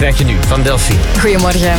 krijg je nu van Delphine. Goedemorgen.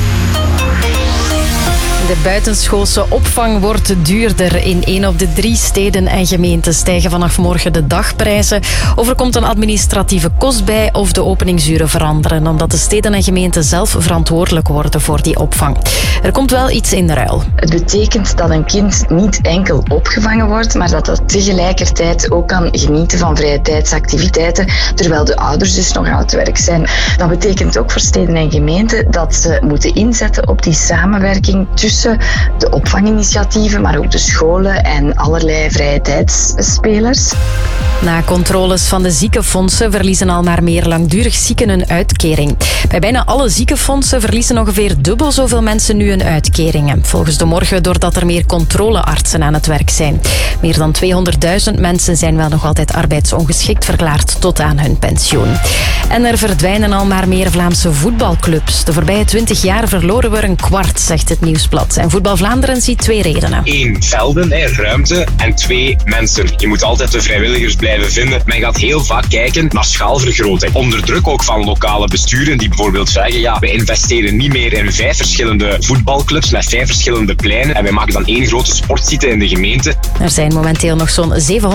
De buitenschoolse opvang wordt duurder. In 1 op de 3 steden en gemeenten stijgen vanaf morgen de dagprijzen. Of er komt een administratieve kost bij of de openingsuren veranderen, omdat de steden en gemeenten zelf verantwoordelijk worden voor die opvang. Er komt wel iets in ruil. Het betekent dat een kind niet enkel opgevangen wordt, maar dat het tegelijkertijd ook kan genieten van vrije tijdsactiviteiten, terwijl de ouders dus nog aan het werk zijn. Dat betekent ook voor steden en gemeenten dat ze moeten inzetten op die samenwerking tussen de opvanginitiatieven, maar ook de scholen en allerlei vrije tijdsspelers. Na controles van de ziekenfondsen verliezen al maar meer langdurig zieken een uitkering. Bij bijna alle ziekenfondsen verliezen ongeveer dubbel zoveel mensen nu een uitkering. Volgens De Morgen doordat er meer controleartsen aan het werk zijn. Meer dan 200.000 mensen zijn wel nog altijd arbeidsongeschikt verklaard tot aan hun pensioen. En er verdwijnen al maar meer Vlaamse voetbalclubs. De voorbije 20 jaar verloren we een kwart, zegt het Nieuwsblad. En Voetbal Vlaanderen ziet 2 redenen. 1. Velden, ruimte. En 2. Mensen. Je moet altijd de vrijwilligers blijven vinden. Men gaat heel vaak kijken naar schaalvergroting. Onder druk ook van lokale besturen die bijvoorbeeld zeggen, ja, we investeren niet meer in 5 verschillende voetbalclubs met 5 verschillende pleinen. En wij maken dan 1 grote sportsite in de gemeente. Er zijn momenteel nog zo'n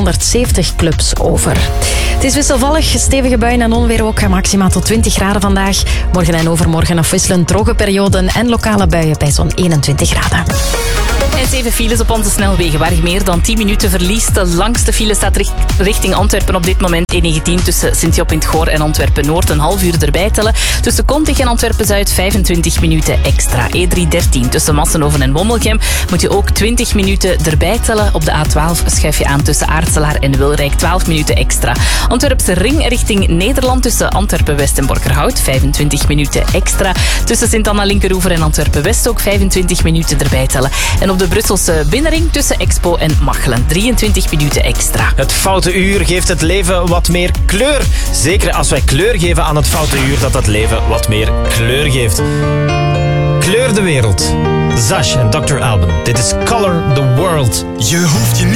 770 clubs over. Het is wisselvallig, stevige buien en onweer ook. Maximaal tot 20 graden vandaag. Morgen en overmorgen afwisselend droge perioden en lokale buien bij zo'n 21 graden. En 7 files op onze snelwegen waar je meer dan 10 minuten verliest. De langste file staat richting Antwerpen op dit moment. E19 tussen Sint-Job in het Goor en Antwerpen-Noord. Een half uur erbij tellen. Tussen Kontig en Antwerpen-Zuid 25 minuten extra. E313 tussen Massenhoven en Wommelgem moet je ook 20 minuten erbij tellen. Op de A12 schuif je aan tussen Aartselaar en Wilrijk 12 minuten extra. Antwerpse ring richting Nederland tussen Antwerpen-West en Borgerhout 25 minuten extra. Tussen Sint-Anna-Linkeroever en Antwerpen-West ook 25 minuten erbij tellen. En op de Brusselse binnenring tussen Expo en Machelen 23 minuten extra. Het Foute Uur geeft het leven wat meer kleur. Zeker als wij kleur geven aan het Foute Uur, dat het leven wat meer kleur geeft. Kleur de wereld. Zash en Dr. Alban. Dit is Color the World. Je hoeft je